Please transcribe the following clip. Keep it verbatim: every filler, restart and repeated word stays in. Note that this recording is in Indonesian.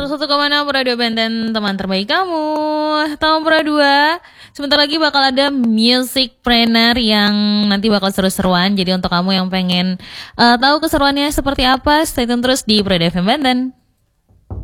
seratus satu koma enam Radio Benten, teman terbaik kamu. Tahun dua. Sebentar lagi bakal ada Music Planner yang nanti bakal seru-seruan. Jadi untuk kamu yang pengen uh, tahu keseruannya seperti apa, stay tune terus di Radio F M Benten.